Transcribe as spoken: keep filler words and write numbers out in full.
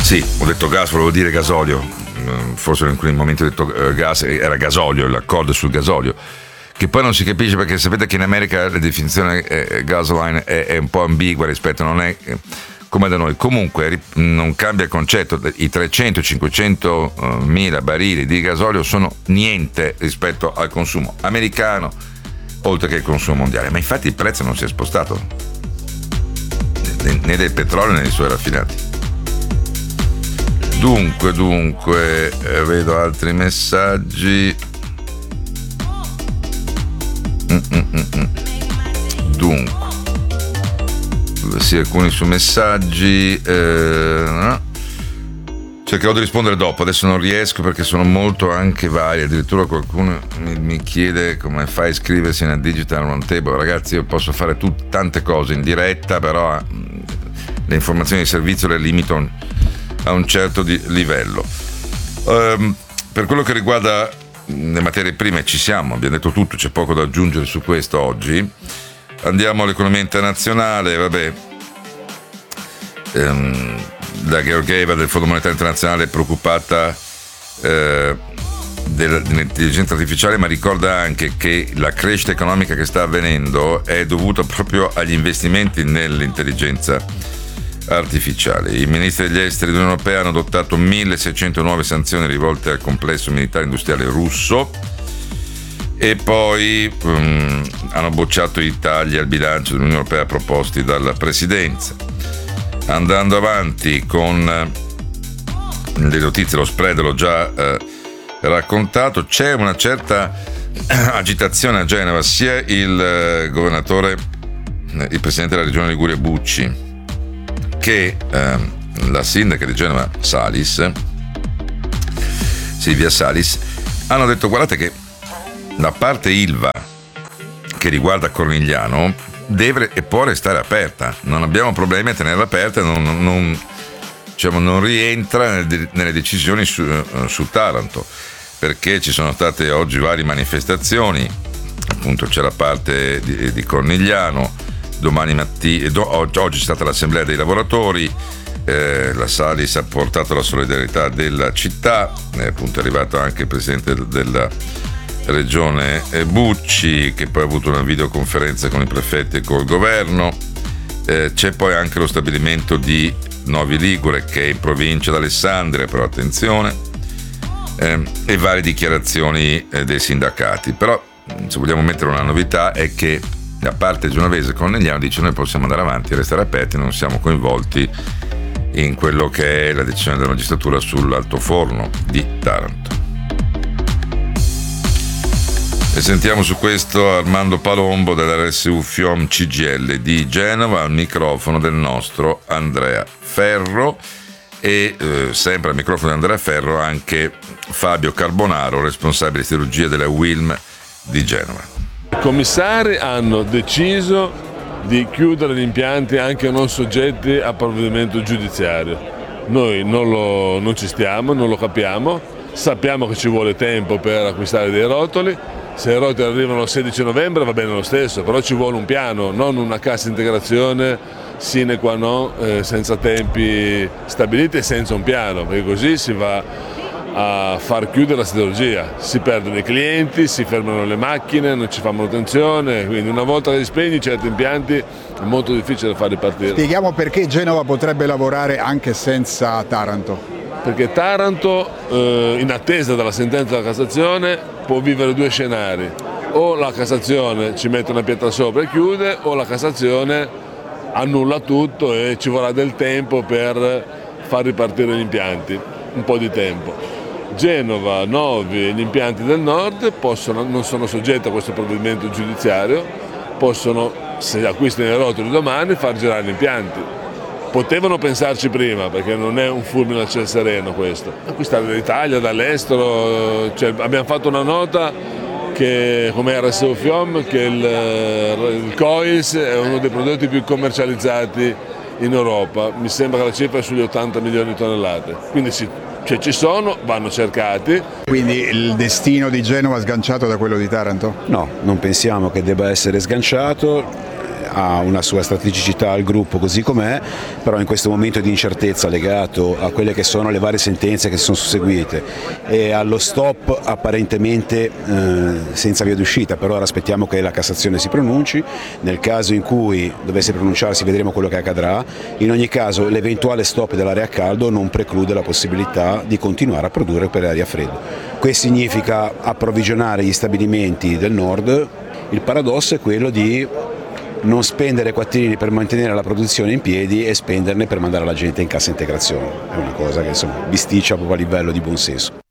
Sì, ho detto gas, volevo dire gasolio, forse in quel momento ho detto gas, era gasolio, l'accordo sul gasolio, che poi non si capisce perché sapete che in America la definizione eh, gasoline è, è un po' ambigua rispetto, non è eh, come da noi. Comunque non cambia il concetto, i trecento cinquecento mila barili di gasolio sono niente rispetto al consumo americano, oltre che il consumo mondiale, ma infatti il prezzo non si è spostato né del petrolio né dei suoi raffinati. Dunque, dunque, eh, vedo altri messaggi. Mm-mm-mm. Dunque, sì, alcuni su messaggi. Eh, no. Cercherò di rispondere dopo, adesso non riesco perché sono molto anche vari. Addirittura qualcuno mi, mi chiede come fai a iscriversi nel Digital Roundtable. Ragazzi, io posso fare tut- tante cose in diretta, però mh, le informazioni di servizio le limito a un certo di livello. Um, per quello che riguarda le materie prime ci siamo, abbiamo detto tutto, c'è poco da aggiungere su questo oggi. Andiamo all'economia internazionale, vabbè. Um, la Georgieva del Fondo Monetario Internazionale è preoccupata eh, dell'intelligenza artificiale, ma ricorda anche che la crescita economica che sta avvenendo è dovuta proprio agli investimenti nell'intelligenza artificiale. I ministri degli esteri dell'Unione Europea hanno adottato milleseicento nuove sanzioni rivolte al complesso militare industriale russo e poi um, hanno bocciato i tagli al bilancio dell'Unione Europea proposti dalla Presidenza. Andando avanti con le notizie, lo spread l'ho già eh, raccontato, c'è una certa agitazione a Genova, sia il eh, governatore, il presidente della regione Liguria Bucci, che eh, la sindaca di Genova Salis, Silvia Salis, hanno detto: guardate che la parte Ilva che riguarda Cornigliano deve e può restare aperta, non abbiamo problemi a tenerla aperta, non, non, diciamo, non rientra nelle, nelle decisioni su, su Taranto, perché ci sono state oggi varie manifestazioni, appunto c'è la parte di, di Cornigliano, domani mattina, do, oggi c'è stata l'assemblea dei lavoratori, eh, la Salis ha portato la solidarietà della città, è appunto arrivato anche il presidente della regione Bucci, che poi ha avuto una videoconferenza con i prefetti e col governo. Eh, c'è poi anche lo stabilimento di Novi Ligure, che è in provincia d'Alessandria, però attenzione, eh, e varie dichiarazioni eh, dei sindacati. Però se vogliamo mettere una novità è che da parte genovese Cornigliano dice: noi possiamo andare avanti e restare aperti, non siamo coinvolti in quello che è la decisione della magistratura sull'altoforno di Taranto. E sentiamo su questo Armando Palombo dell'R S U FIOM C G I L di Genova al microfono del nostro Andrea Ferro e eh, sempre al microfono di Andrea Ferro anche Fabio Carbonaro, responsabile di chirurgia della Wilm di Genova. I commissari hanno deciso di chiudere gli impianti anche non soggetti a provvedimento giudiziario. Noi non, lo, non ci stiamo, non lo capiamo, sappiamo che ci vuole tempo per acquistare dei rotoli. Se i rotoli arrivano il sedici novembre va bene lo stesso, però ci vuole un piano, non una cassa integrazione sine qua non, eh, senza tempi stabiliti e senza un piano, perché così si va a far chiudere la siderurgia, si perdono i clienti, si fermano le macchine, non ci fa manutenzione, quindi una volta che li spegni certi impianti è molto difficile far ripartire. Spieghiamo perché Genova potrebbe lavorare anche senza Taranto. Perché Taranto, eh, in attesa della sentenza della Cassazione, può vivere due scenari: o la Cassazione ci mette una pietra sopra e chiude, o la Cassazione annulla tutto e ci vorrà del tempo per far ripartire gli impianti, un po' di tempo. Genova, Novi e gli impianti del nord possono, non sono soggetti a questo provvedimento giudiziario, possono, se acquistano i rotoli domani, far girare gli impianti. Potevano pensarci prima, perché non è un fulmine al ciel sereno questo. Acquistare dall'Italia, dall'estero, cioè abbiamo fatto una nota che, come R S U FIOM, che il, il Coils è uno dei prodotti più commercializzati in Europa, mi sembra che la cifra è sugli ottanta milioni di tonnellate, quindi ci, cioè ci sono, vanno cercati. Quindi il destino di Genova è sganciato da quello di Taranto? No, non pensiamo che debba essere sganciato. ha una sua strategicità al gruppo così com'è, però in questo momento di incertezza legato a quelle che sono le varie sentenze che si sono susseguite e allo stop apparentemente eh, senza via d'uscita, per ora aspettiamo che la Cassazione si pronunci, nel caso in cui dovesse pronunciarsi vedremo quello che accadrà, in ogni caso l'eventuale stop dell'area a caldo non preclude la possibilità di continuare a produrre per aria fredda. Questo significa approvvigionare gli stabilimenti del nord. Il paradosso è quello di non spendere quattrini per mantenere la produzione in piedi e spenderne per mandare la gente in cassa integrazione, è una cosa che insomma bisticcia proprio a livello di buonsenso.